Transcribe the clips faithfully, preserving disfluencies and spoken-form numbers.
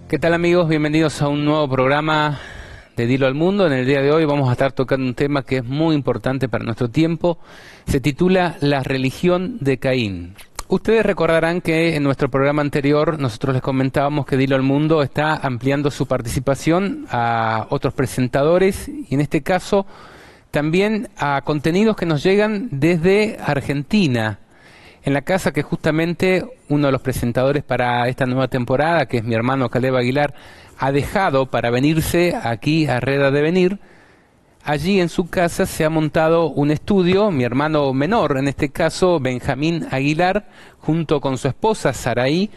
¿Qué tal, amigos? Bienvenidos a un nuevo programa de Dilo al Mundo. En el día de hoy vamos a estar tocando un tema que es muy importante para nuestro tiempo. Se titula La religión de Caín. Ustedes recordarán que en nuestro programa anterior nosotros les comentábamos que Dilo al Mundo está ampliando su participación a otros presentadores y en este caso también a contenidos que nos llegan desde Argentina. En la casa que justamente uno de los presentadores para esta nueva temporada, que es mi hermano Caleb Aguilar, ha dejado para venirse aquí a Reda de Venir. Allí en su casa se ha montado un estudio, mi hermano menor, en este caso Benjamín Aguilar, junto con su esposa Saraí,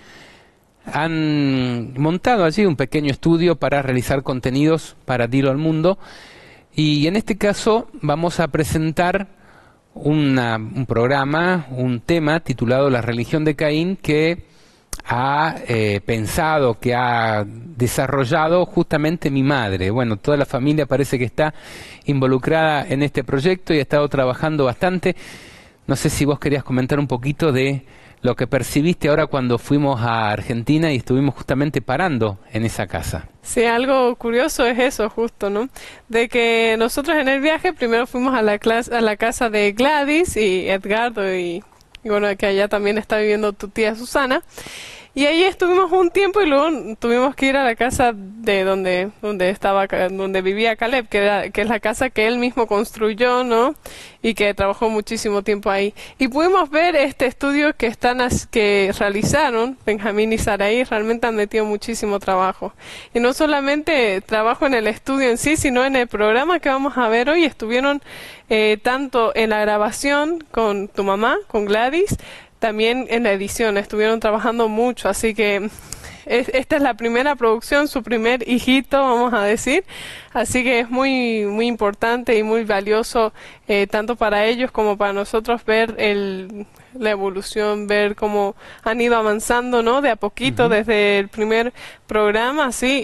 han montado allí un pequeño estudio para realizar contenidos para Dilo al Mundo. Y en este caso vamos a presentar Una, un programa, un tema titulado La religión de Caín, que ha eh, pensado, que ha desarrollado justamente mi madre. Bueno, toda la familia parece que está involucrada en este proyecto y ha estado trabajando bastante. No sé si vos querías comentar un poquito de lo que percibiste ahora cuando fuimos a Argentina y estuvimos justamente parando en esa casa. Sí, algo curioso es eso justo, ¿no? De que nosotros en el viaje primero fuimos a la clase, a la casa de Gladys y Edgardo y, y bueno, que allá también está viviendo tu tía Susana. Y ahí estuvimos un tiempo y luego tuvimos que ir a la casa de donde donde estaba donde vivía Caleb, que era, que es la casa que él mismo construyó, ¿no? Y que trabajó muchísimo tiempo ahí. Y pudimos ver este estudio que están que realizaron Benjamín y Saraí. Realmente han metido muchísimo trabajo. Y no solamente trabajo en el estudio en sí, sino en el programa que vamos a ver hoy. Estuvieron eh, tanto en la grabación con tu mamá, con Gladys, también en la edición, estuvieron trabajando mucho, así que es, esta es la primera producción, su primer hijito, vamos a decir, así que es muy muy importante y muy valioso, eh, tanto para ellos como para nosotros, ver el, la evolución, ver cómo han ido avanzando, ¿no? De a poquito, uh-huh. Desde el primer programa, así,